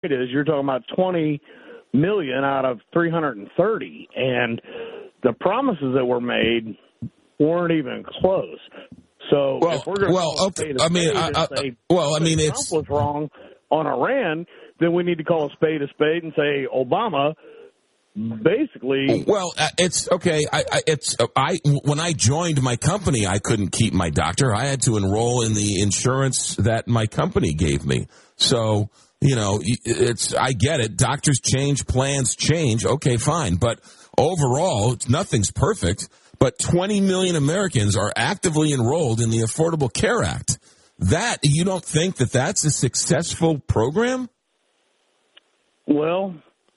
is you're talking about 20 million out of 330, and the promises that were made weren't even close. So if we're going to Trump was wrong on Iran, then we need to call a spade and say Obama basically. Well, it's okay. When I joined my company, I couldn't keep my doctor. I had to enroll in the insurance that my company gave me. So, I get it. Doctors change, plans change. Okay, fine. But overall, nothing's perfect. But 20 million Americans are actively enrolled in the Affordable Care Act. That, you don't think that that's a successful program? Well,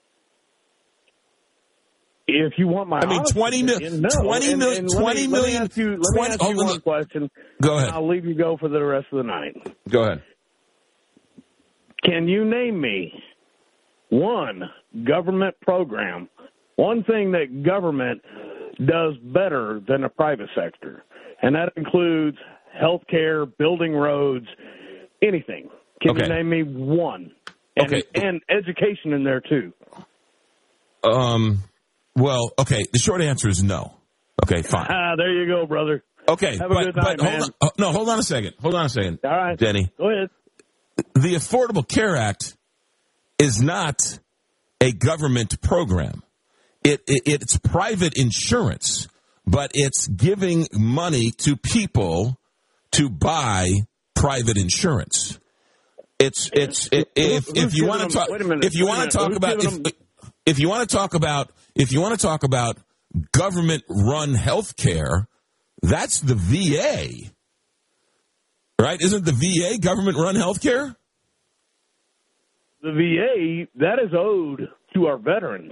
if you want my 20 million. Let me ask you one question. Go ahead. I'll leave you go for the rest of the night. Go ahead. Can you name me one government program, one thing that government does better than the private sector? And that includes health care, building roads, anything. Can you name me one? And education in there, too. Well, okay, the short answer is no. Okay, fine. There you go, brother. Okay, Have a good night, man. Hold on a second. All right. Denny. Go ahead. The Affordable Care Act is not a government program. It's private insurance, but it's giving money to people to buy private insurance. If you want to talk about government-run health care, that's the VA. Right? Isn't the VA government-run health care? The VA, that is owed to our veterans.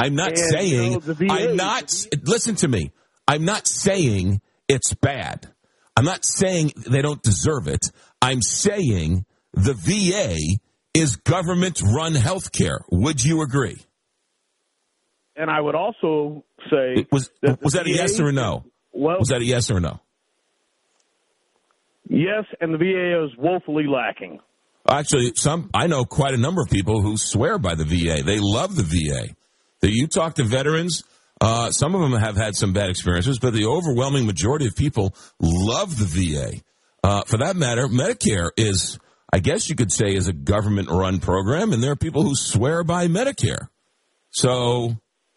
Listen to me. I'm not saying it's bad. I'm not saying they don't deserve it. I'm saying the VA is government-run health care. Would you agree? And I would also say... Was that a yes or a no? Well, was that a yes or a no? Yes, and the VA is woefully lacking. Actually, I know quite a number of people who swear by the VA. They love the VA. You talk to veterans, some of them have had some bad experiences, but the overwhelming majority of people love the VA. For that matter, Medicare is, I guess you could say, is a government-run program, and there are people who swear by Medicare. So,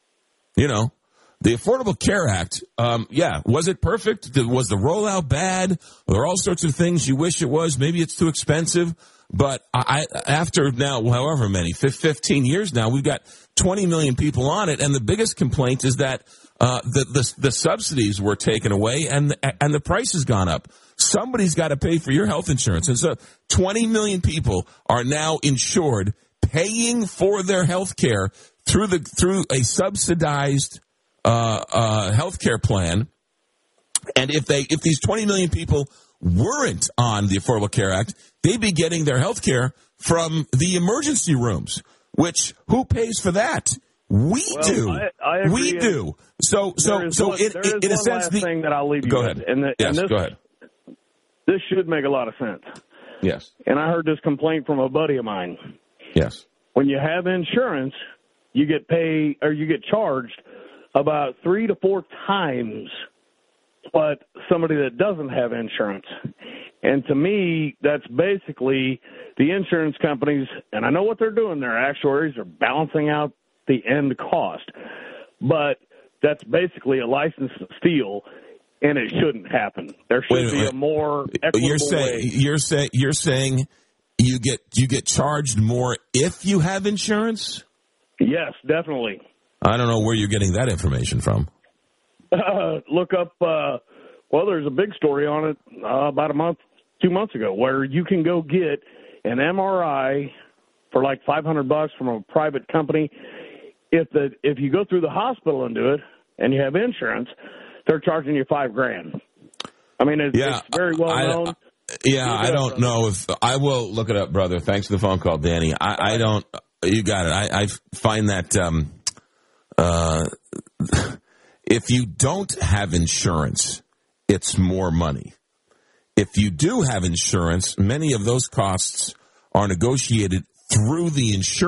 the Affordable Care Act, was it perfect? Was the rollout bad? There are all sorts of things you wish it was. Maybe it's too expensive. But after now, however many, 15 years now, we've got 20 million people on it. And the biggest complaint is that the subsidies were taken away and the price has gone up. Somebody's got to pay for your health insurance. And so 20 million people are now insured, paying for their health care through a subsidized health care plan. And if these 20 million people weren't on the Affordable Care Act, they'd be getting their health care from the emergency rooms, which who pays for that? We do. I agree. We do. So in a sense, thing that I'll leave you go with. Ahead. Go ahead. This should make a lot of sense. Yes. And I heard this complaint from a buddy of mine. Yes. When you have insurance, you get charged about 3 to 4 times what somebody that doesn't have insurance. And to me, that's basically the insurance companies, and I know what they're doing. Their actuaries are balancing out the end cost. But that's basically a license to steal, and it shouldn't happen. There should be a more equitable way. You're saying you get charged more if you have insurance? Yes, definitely. I don't know where you're getting that information from. Look up, there's a big story on it about 2 months ago, where you can go get an MRI for like $500 from a private company. If you go through the hospital and do it, and you have insurance, they're charging you $5,000. I mean, it's very well known. I don't know if I will look it up, brother. Thanks for the phone call, Danny. I don't. You got it. I find that if you don't have insurance, it's more money. If you do have insurance, many of those costs are negotiated through the insurance